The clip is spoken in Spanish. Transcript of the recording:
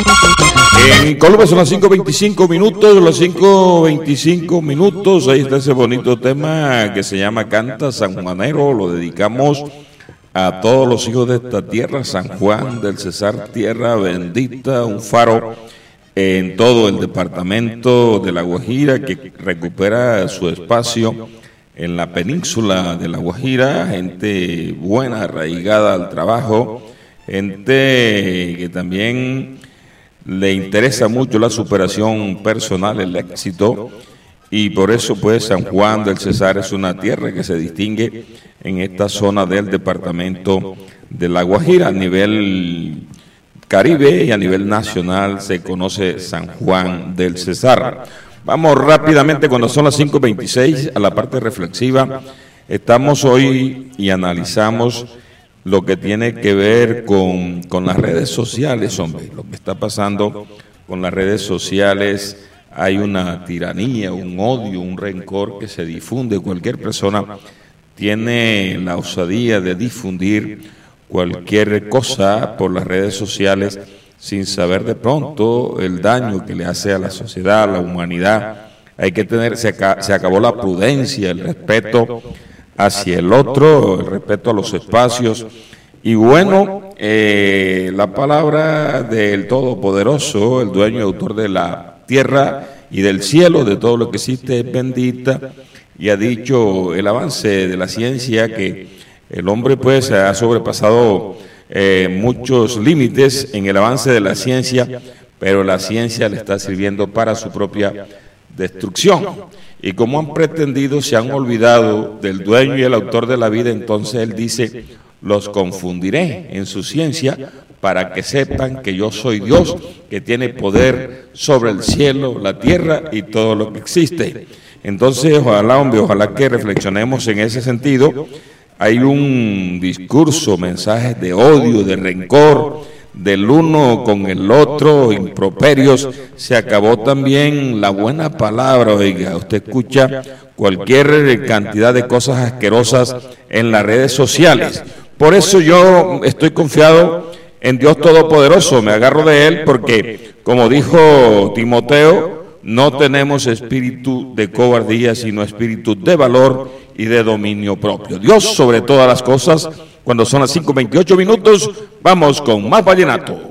En Colombia son las 5:25 minutos, las 5:25 minutos, ahí está ese bonito tema que se llama Canta San Juanero, lo dedicamos a todos los hijos de esta tierra, San Juan del Cesar, tierra bendita, un faro en todo el departamento de La Guajira que recupera su espacio en la península de La Guajira, gente buena, arraigada al trabajo, gente que también le interesa mucho la superación personal, el éxito, y por eso pues San Juan del Cesar es una tierra que se distingue en esta zona del departamento de La Guajira. A nivel Caribe y a nivel nacional se conoce San Juan del Cesar. Vamos rápidamente, cuando son las 5:26, a la parte reflexiva. Estamos hoy y analizamos lo que tiene que ver con las redes sociales, hombre. Lo que está pasando con las redes sociales, hay una tiranía, un odio, un rencor que se difunde. Cualquier persona tiene la osadía de difundir cualquier cosa por las redes sociales sin saber de pronto el daño que le hace a la sociedad, a la humanidad. Hay que tener, se acabó la prudencia, el respeto hacia el otro, el respeto a los espacios. Y bueno, la palabra del Todopoderoso, el dueño y autor de la tierra y del cielo, de todo lo que existe, es bendita, y ha dicho el avance de la ciencia que el hombre pues ha sobrepasado muchos límites en el avance de la ciencia, pero la ciencia le está sirviendo para su propia destrucción. Y como han pretendido, se han olvidado del dueño y el autor de la vida, entonces él dice: los confundiré en su ciencia para que sepan que yo soy Dios, que tiene poder sobre el cielo, la tierra y todo lo que existe. Entonces, ojalá, hombre, ojalá que reflexionemos en ese sentido. Hay un discurso, mensajes de odio, de rencor, del uno con el otro, improperios. Se acabó también la buena palabra. Oiga, usted escucha cualquier cantidad de cosas asquerosas en las redes sociales. Por eso yo estoy confiado en Dios Todopoderoso, me agarro de Él, porque como dijo Timoteo, no tenemos espíritu de cobardía, sino espíritu de valor y de dominio propio. Dios sobre todas las cosas. Cuando son las 5:28 minutos, vamos con más vallenato.